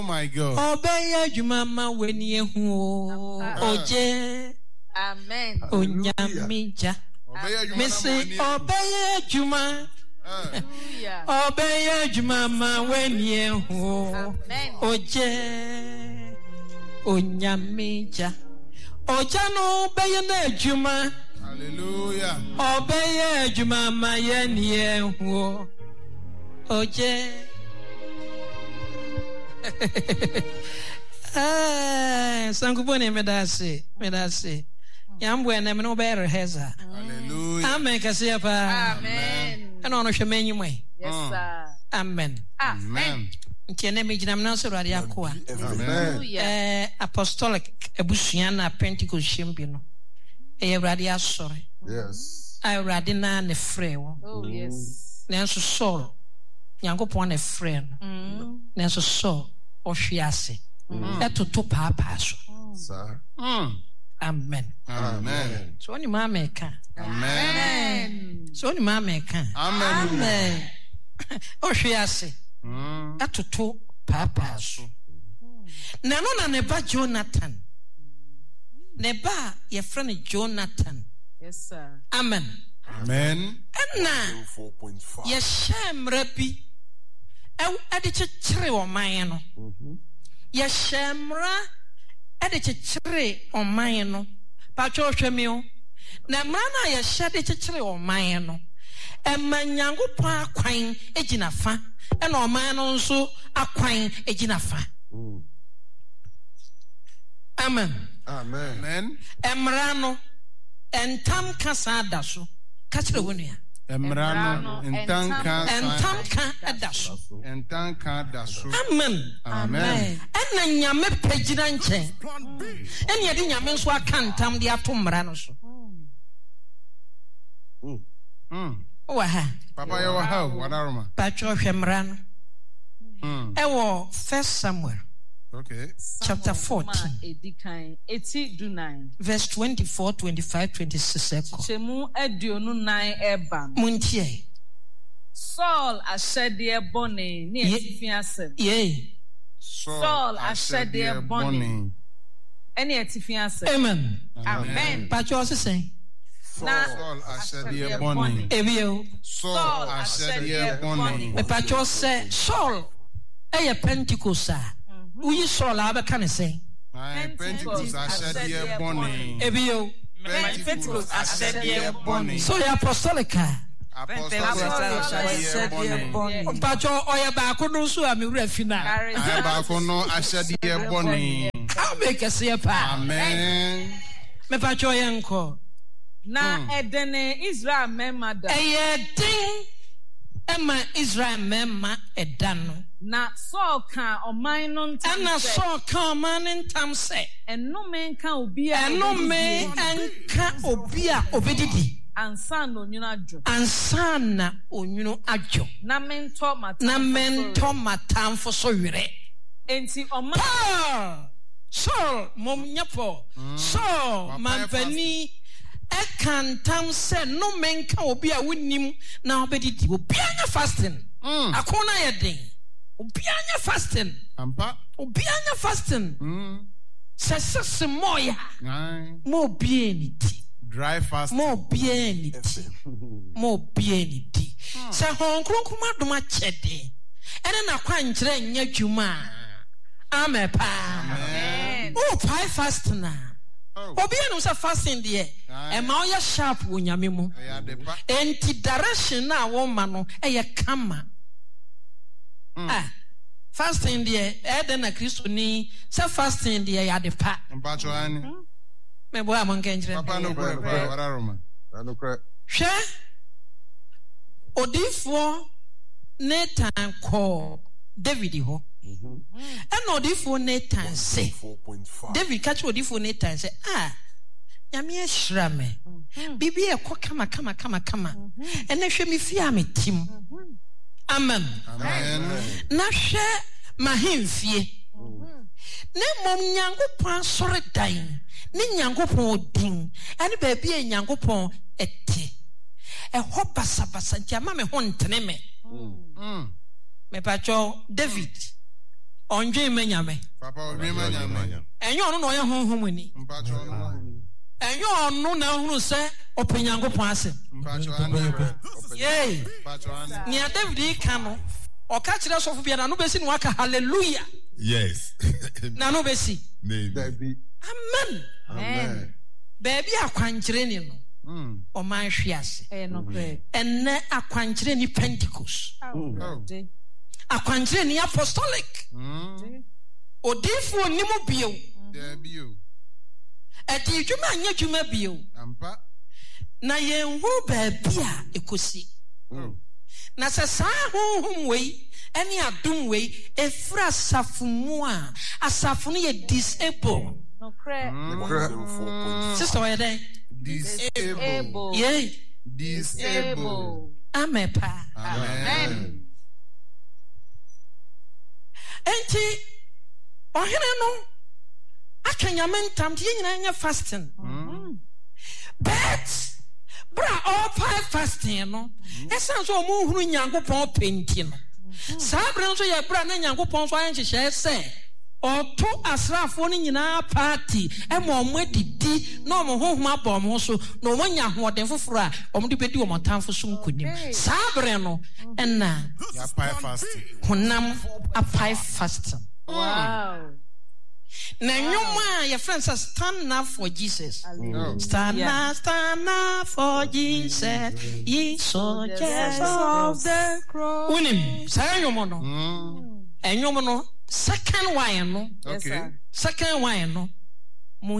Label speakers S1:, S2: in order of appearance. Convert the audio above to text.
S1: my God.
S2: Obeya jumama weni ehu oje.
S3: Amen.
S2: Onyamija. Missy obeya juma. Obeya jumama weni ehu oje. Onyamija. Ojano obeya na juma.
S1: Hallelujah.
S2: Obeya jumama weni ehu oje. Sankupone medase. Yambwe na meno better heza.
S1: Hallelujah.
S2: Amen kasiapa.
S3: Amen.
S2: Ano no hwemenyi mwe.
S3: Yes sir.
S2: Amen.
S3: Amen.
S2: Ntiene mejina mnanso rade akoa.
S3: Amen.
S2: Apostolic ebusua na Pentecost shimbi no. Rade asore.
S4: Yes.
S2: Rade na ne frɛ wo.
S3: Oh yes.
S2: Nanso Saul Nyankopɔn ne frɛ no. Nanso Saul ohwiase. Etoto paapa so.
S4: Sir.
S2: Amen.
S1: Amen.
S2: So ni mama ka.
S3: Amen.
S2: So ni mama ka.
S1: Amen.
S2: Amen. Ohwiase. Etoto paapa so. Na no na ne ba Jonathan. Ne ba ye frɛ no Jonathan.
S3: Yes sir.
S2: Amen.
S1: Amen.
S2: Enna
S4: 4.5.
S2: ye shamra bi ade kyekere oman no. Ye shamra ade kyekere oman no. Pa cho hwemi o. Na mra na ye hyade kyekere oman no. Emma Nyankopɔn akwan egina fa. Ena oman no nso akwan egina fa. Amen.
S4: Amen.
S1: Amen.
S2: Emra no entam kasa da so. Ka kyerɛ wonua.
S1: Emra no entanka
S2: da so.
S1: Entanka da so.
S2: Amen.
S1: Amen.
S2: Ena nyame pagina nkyɛn. Ena yɛde nyame nso aka ntam de ato mmara no so. Wa ha.
S1: Papa you wa ha wadaroma.
S2: Patro hwɛ mmara no. Ɛwɔ 1 Samuel.
S1: Okay.
S2: Chapter 14. Verse 24, 25, 26.
S3: Chemu eduonu 9 eba.
S2: Muntie.
S3: Saul ashede bone ni etifi asem.
S2: Yea.
S3: Saul ashede bone. Eni etifi asem.
S2: Amen.
S3: Amen.
S2: Patro say.
S1: Saul ashede bone.
S2: Ebio.
S1: Saul ashede bone.
S2: Me patro say Saul eye Pentecost. Uyi Saul abeka ne say.
S1: Pentecost ashede bone.
S2: Ebio.
S3: Pentecost ashede bone.
S2: So the apostolica. Pacho oya ba ko no so am wura fina.
S1: Aya ba ko no ashede bone.
S2: How make us here pa.
S1: Amen.
S2: Me pacho yenko.
S3: Na edene Israel memma da.
S2: Din ema Israel memma edano.
S3: Na Saul kan oman no ntam.
S2: Ana Saul kan oman ntam se.
S3: Enome nka obi a.
S2: Enome nka obi a obedidi.
S3: Ansa na onwunu adwo. Na mento matamfo so were. Enti oman
S2: Saul mom nyapo. Saul mampani ekantam se no menka obi a wonim na obedidi. Obi anya fasting. Akona yeden. Obi anya fasting.
S1: Ampa.
S2: Obi anya fasting. Sese moya. Mo bi eniti.
S1: Dry fast.
S2: Mo bienity. Se hon kronkoma doma chede. Ene na kwa nkyere nya dwuma. Amen pa.
S3: Amen.
S2: Oh, pie fast na. Obi enu se fasting de e ma o ya sharp wonyame mu. Enti direction na wo ma no eye kama. Fasting de e de na Kristo ni se fasting de ya de pa.
S1: Mpacho ani.
S2: Me boa mon kenjre.
S1: Papa no kwa wararoma.
S4: No kwa.
S2: Hwe odifo Nathan ko David ho. And odifo Nathan say. David catch odifo Nathan say, nyame ehira me. Bibi e ko kama. Ene hwe me fia me tim. Amen. Na hwe mahemfie. Ne mom Nyankopɔn sore dan. Ni Nyankopɔn din. Ani baabi e Nyankopɔn ete. Ho basa ntia ma me ho ntene me. Me pacho David onje menyame
S1: Papa odwema nyame.
S2: enyo ono na oye honhom ni
S1: Mpacho no.
S2: enyo ono na hunu se openyankopon ase
S1: Mpacho ane.
S2: yey
S1: Mpacho ane.
S2: ni David ka no oka kire sofo bia na no besi no aka hallelujah
S5: Yes.
S2: na no besi
S5: Maybe.
S4: Baby.
S2: amen
S4: Amen.
S2: baby akwankyere ni no o man hwe ase enne akwankyere ni Pentecost akwankyere ni apostolic odifu onimu bio
S1: There be you.
S2: edi dwuma anya dwuma bio
S1: Ampa.
S2: na yenhuru baabi a ekosi na sɛ saa honhom wei ɛne adom wei efura asafo mu a asafo no yɛ disable sister wɔyɛ dɛn
S1: Disable.
S2: yei
S1: Disable.
S2: amepa
S1: Amen.
S2: enti ɔhene no aka nyame ntam te yɛnyina nyɛ fasting but bra ɔpae fasting no ɛsan so ɔmo hunu nyankopɔn penti no saa bere nso yɛ bra na nyankopɔn so ayɛ nhyehyɛe sɛ ɔto asraafoɔ no nyinaa party ɛma ɔmo adidi na ɔmo honhom abɔ ɔmo so na ɔmo nya ahoɔden foforɔ a ɔmo de bɛdi ɔmo atamfo so nkonim saa bere no ɛna
S1: Ya pie fasting.
S2: honam apae fasting
S3: Wow.
S2: na nnwom a yɛfrɛ sɛ stand up for Jesus stand up for Jesus ye soldiers of the cross wonim saa nnwom no nnwom no second wine no
S1: Okay.
S2: second wine no